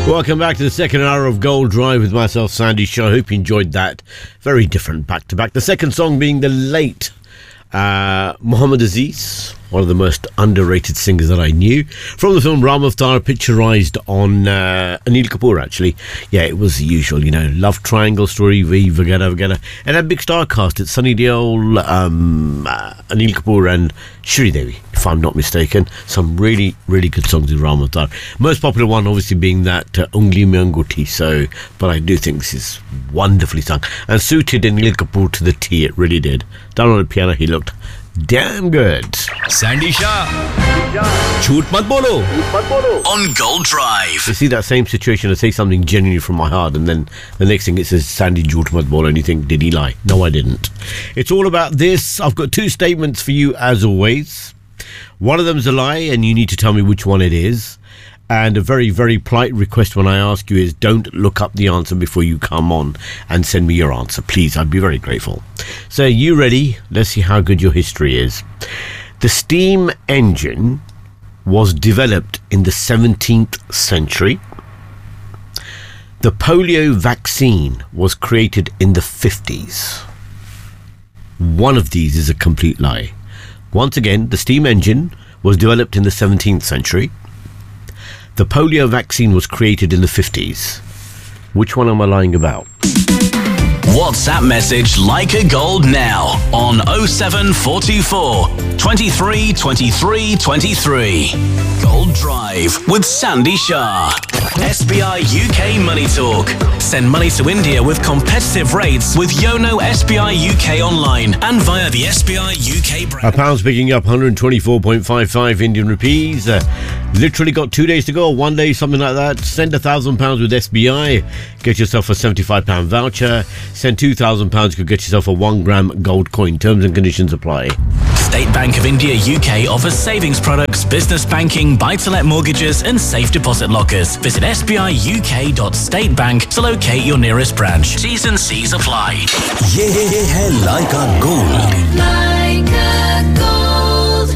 Welcome back to the second hour of Gold Drive with myself, Sandy Shah. I hope you enjoyed that. Very different back-to-back. The second song being the late Muhammad Aziz, one of the most underrated singers that I knew, from the film Ram Avatar, picturized on Anil Kapoor, actually. Yeah, it was the usual, love triangle story, vagara. And a big star cast. It's Sunny Deol, Anil Kapoor and Shri Devi, if I'm not mistaken. Some really, really good songs in Ram Avatar. Most popular one, obviously, being that Ungli Mein Anguthi. But I do think this is wonderfully sung and suited Anil Kapoor to the T. It really did. Down on the piano, he looked damn good. Sandy Shah, Jhoot Mat Bolo on Gold Drive. You see that same situation, I say something genuinely from my heart, and then the next thing it says Sandy Jhoot Mat Bolo, and you think, did he lie? No, I didn't. It's all about this. I've got two statements for you as always. One of them's a lie, and you need to tell me which one it is. And a very, very polite request when I ask you is don't look up the answer before you come on and send me your answer. Please, I'd be very grateful. So, are you ready? Let's see how good your history is. The steam engine was developed in the 17th century. The polio vaccine was created in the 50s. One of these is a complete lie. Once again, the steam engine was developed in the 17th century. The polio vaccine was created in the 50s. Which one am I lying about? WhatsApp message Leica Gold now on 07424 23 23 23. Gold Drive with Sandy Shah. SBI UK Money Talk. Send money to India with competitive rates with Yono SBI UK online and via the SBI UK brand. A pound's picking up 124.55 Indian rupees. Literally got 2 days to go, 1 day, something like that. Send £1,000 with SBI. Get yourself a £75 voucher. Send £2,000, you could get yourself a 1 gram gold coin. Terms and conditions apply. State Bank of India UK offers savings products, business banking, buy-to-let mortgages and safe deposit lockers. Visit sbiuk.statebank to locate your nearest branch. T's and C's apply. ये है Leica Gold. Leica Gold.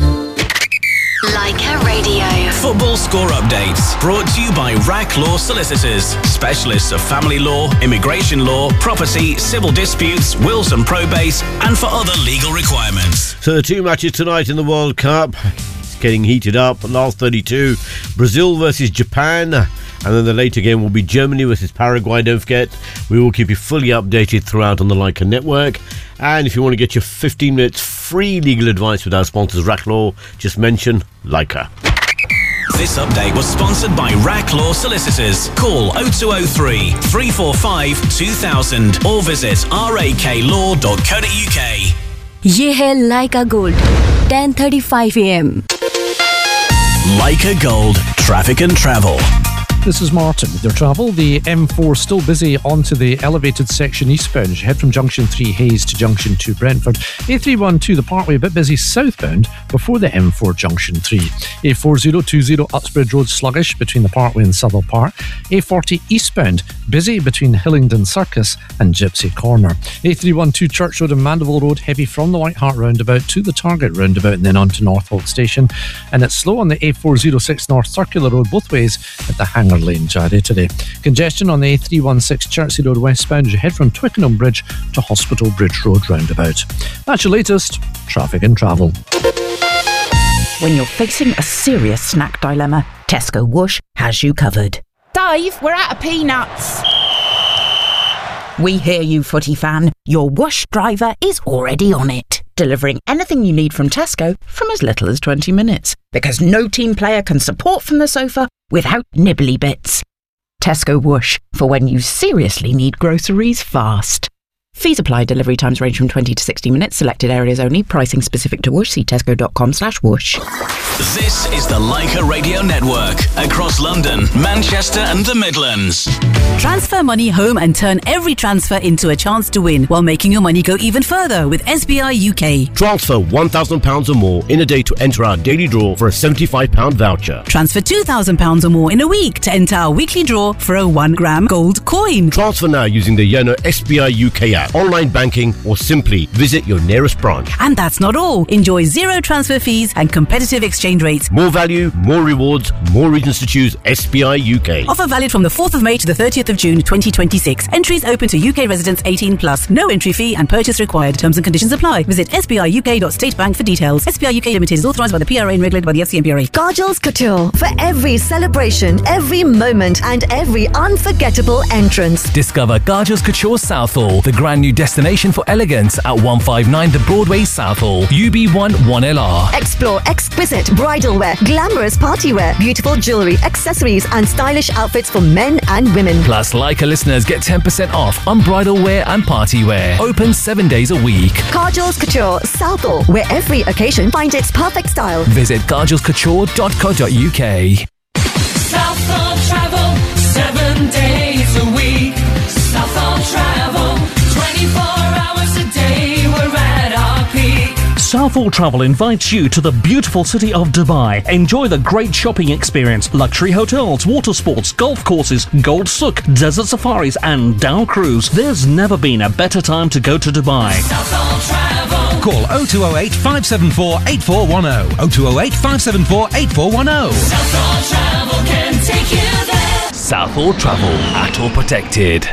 Leica Radio. Football score updates brought to you by RAC Law Solicitors, specialists of family law, immigration law, property, civil disputes, wills and probates, and for other legal requirements. So the two matches tonight in the World Cup, it's getting heated up. Last 32, Brazil versus Japan. And then the later game will be Germany versus Paraguay. Don't forget, we will keep you fully updated throughout on the Leica network. And if you want to get your 15 minutes free legal advice with our sponsors, RAC Law, just mention Leica. This update was sponsored by RAC Law Solicitors. Call 0203 345 2000 or visit raklaw.co.uk. ये है Leica Gold, 10:35 a.m. Leica Gold, traffic and travel. This is Martin with your travel. The M4 still busy onto the elevated section eastbound. As you head from Junction 3 Hayes to Junction 2 Brentford. A312 the Parkway a bit busy southbound before the M4 Junction 3. A4020 Uxbridge Road sluggish between the Parkway and Southall Park. A40 eastbound busy between Hillingdon Circus and Gypsy Corner. A312 Church Road and Mandeville Road heavy from the White Hart roundabout to the Target roundabout and then on to Northolt Station. And it's slow on the A406 North Circular Road both ways at the Hanger Lane Jarry today. Congestion on the A316 Chertsey Road westbound as you head from Twickenham Bridge to Hospital Bridge Road roundabout. That's your latest traffic and travel. When you're facing a serious snack dilemma, Tesco Whoosh has you covered. Dave, we're out of peanuts. We hear you, footy fan. Your Whoosh driver is already on it, delivering anything you need from Tesco from as little as 20 minutes. Because no team player can support from the sofa without nibbly bits. Tesco Whoosh, for when you seriously need groceries fast. Fees apply. Delivery times range from 20 to 60 minutes. Selected areas only. Pricing specific to Whoosh. See tesco.com/whoosh. This is the Leica Radio Network across London, Manchester and the Midlands. Transfer money home and turn every transfer into a chance to win while making your money go even further with SBI UK. Transfer £1,000 or more in a day to enter our daily draw for a £75 voucher. Transfer £2,000 or more in a week to enter our weekly draw for a 1 gram gold coin. Transfer now using the Yono SBI UK app. app, online banking, or simply visit your nearest branch. And that's not all. Enjoy zero transfer fees and competitive exchange rates. More value, more rewards, more reasons to choose SBI UK. Offer valid from the 4th of May to the 30th of June 2026. Entries open to UK residents 18 plus. No entry fee and purchase required. Terms and conditions apply. Visit sbiuk.statebank for details. SBI UK Limited is authorised by the PRA and regulated by the FCMPRA. Kajal's Couture. For every celebration, every moment and every unforgettable entrance. Discover Kajal's Couture Southall, the brand new destination for elegance at 159 The Broadway Southall, UB1 1LR. Explore exquisite bridal wear, glamorous party wear, beautiful jewellery, accessories and stylish outfits for men and women. Plus, Leica listeners get 10% off on bridal wear and party wear. Open 7 days a week. Kajal's Couture Southall, where every occasion finds its perfect style. Visit kajalscouture.co.uk. Southall Travel, 7 days a week. Southall Travel, 24 hours a day, we're at our peak. Southall Travel invites you to the beautiful city of Dubai. Enjoy the great shopping experience, luxury hotels, water sports, golf courses, Gold Souk, desert safaris and Dow Cruise. There's never been a better time to go to Dubai. Southall Travel. Call 0208 574 8410. 0208 574 8410. Southall Travel can take you there. Southall Travel, ATO protected.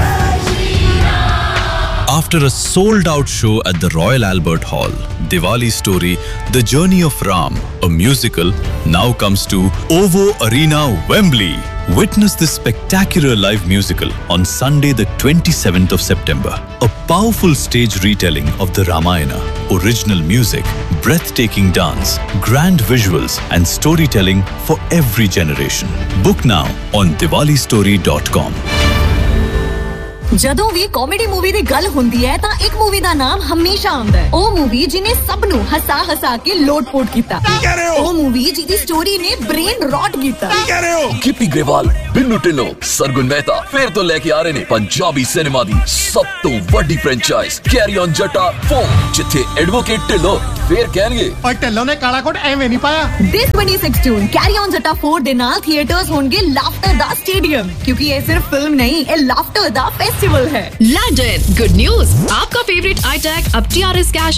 After a sold-out show at the Royal Albert Hall, Diwali Story, The Journey of Ram, a musical, now comes to OVO Arena, Wembley. Witness this spectacular live musical on Sunday the 27th of September. A powerful stage retelling of the Ramayana, original music, breathtaking dance, grand visuals and storytelling for every generation. Book now on diwalistory.com. ਜਦੋਂ ਵੀ comedy movie ਦੀ ਗੱਲ ਹੁੰਦੀ ਹੈ ਤਾਂ ਇੱਕ movie ਦਾ ਨਾਮ ਹਮੇਸ਼ਾ ਆਉਂਦਾ ਹੈ ਉਹ ਮੂਵੀ ਜਿਹਨੇ ਸਭ ਨੂੰ ਹਸਾ ਕੇ ਲੋਟ-ਪੋਟ ਕੀਤਾ ਕੀ ਕਹਿ ਰਹੇ ਹੋ ਉਹ ਮੂਵੀ ਜਿਹਦੀ ਸਟੋਰੀ ਨੇ ਬ੍ਰੇਨ ਰੌਟ ਕੀਤਾ ਕੀ ਕਹਿ ਰਹੇ ਹੋ ਗਿੱਪੀ ਗਰੇਵਾਲ ਬਿੰਨੂ ਢਿੱਲੋਂ ਸਰਗੁਣ ਮਹਿਤਾ ਫਿਰ ਤੋਂ ਲੈ ਕੇ ਆ ਰਹੇ ਨੇ ਪੰਜਾਬੀ ਸਿਨੇਮਾ ਦੀ ਸਭ ਤੋਂ ਵੱਡੀ ਫਰੈਂਚਾਈਜ਼ ਕੈਰੀ ਔਨ ਜੱਟਾ 4 ਜਿੱਥੇ ਐਡਵੋਕੇਟ ਢਿੱਲੋਂ ਫਿਰ ਕਹਿਣਗੇ ਓਏ ਢਿੱਲੋਂ ਨੇ ਕਾਲਾ ਕੋਟ ਐਵੇਂ ਨਹੀਂ ਪਾਇਆ This 26 ਜੂਨ ਕੈਰੀ ਔਨ ਜੱਟਾ 4 ਦੇ ਨਾਲ ਥੀਏਟਰਸ ਹੋਣਗੇ ਲਾਫਟਰ ਦਾ ਸਟੇਡੀਅਮ ਕਿਉਂਕਿ ਇਹ ਸਿਰਫ ਫਿਲਮ ਨਹੀਂ ਇਹ ਲਾਫਟਰ ਦਾ फेस्टिवल है लैंडेड गुड न्यूज आपका फेवरेट iTech अब TRS कैश